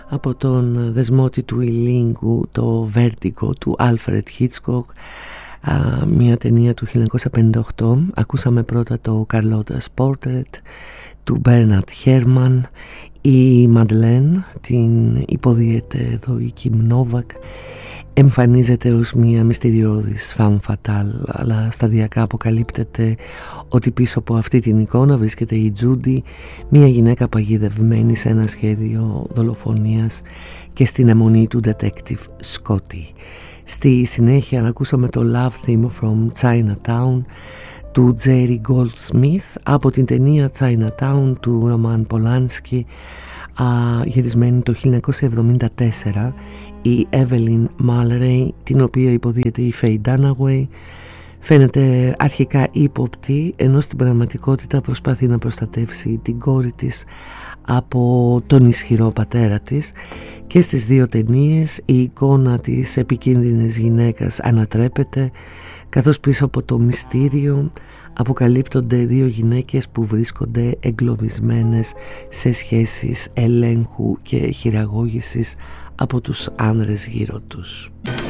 από τον δεσμότη του Ιλίνγκου, το Vertigo του Alfred Hitchcock, μια ταινία του 1958. Ακούσαμε πρώτα το Carlotta's Portrait του Bernard Herrmann. Η Madeleine, την υποδίεται εδώ η Kim Novak, εμφανίζεται ως μια μυστηριώδης femme fatale, αλλά σταδιακά αποκαλύπτεται ότι πίσω από αυτή την εικόνα βρίσκεται η Judy, μια γυναίκα παγιδευμένη σε ένα σχέδιο δολοφονίας και στην αιμονή του detective Scotty. Στη συνέχεια ακούσαμε το Love Theme from Chinatown του Jerry Goldsmith από την ταινία Chinatown του Roman Polanski, γυρισμένη το 1974. Η Evelyn Mallory, την οποία υποδίεται η Faye Dunaway, φαίνεται αρχικά ύποπτη, ενώ στην πραγματικότητα προσπαθεί να προστατεύσει την κόρη της από τον ισχυρό πατέρα της. Και στις δύο ταινίες η εικόνα της επικίνδυνης γυναίκας ανατρέπεται, καθώς πίσω από το μυστήριο αποκαλύπτονται δύο γυναίκες που βρίσκονται εγκλωβισμένες σε σχέσεις ελέγχου και χειραγώγησης από τους άνδρες γύρω τους.